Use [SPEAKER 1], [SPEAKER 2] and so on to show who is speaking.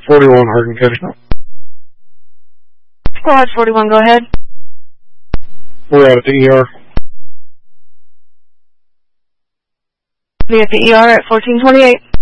[SPEAKER 1] 41 Hardin County.
[SPEAKER 2] Squad 41, go ahead.
[SPEAKER 1] We're out at the ER.
[SPEAKER 2] Be at the ER at 1428.